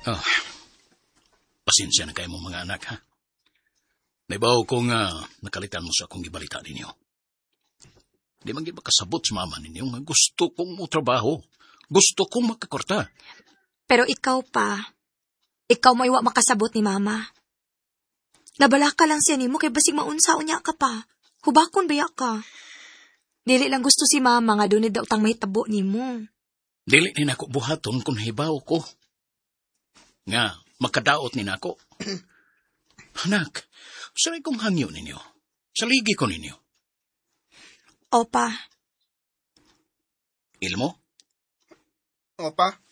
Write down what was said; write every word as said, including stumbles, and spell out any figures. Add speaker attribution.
Speaker 1: Oh, pasensya na kayo mong mga anak, ha? Naibaw ko nga nakalitan mo sa akong gibalita ninyo. Di man ba kasabot sa mama ninyo nga gusto kong mo trabaho. Gusto kong makakorta.
Speaker 2: Pero ikaw pa, ikaw may wa makasabot ni mama. Nabalaka lang siya ni mo kay basig maunsa unya ka pa. Hubakon baya ka. Dili lang gusto si mama nga doon daw tang mahitabo ni mo.
Speaker 1: Dili ni nako buhaton kung hibaw ko. Nga, makadaot ni nako. Anak, sanay kong hangyo ninyo. Saligi ko ninyo.
Speaker 2: Opa.
Speaker 1: Ilmo?
Speaker 3: Opa.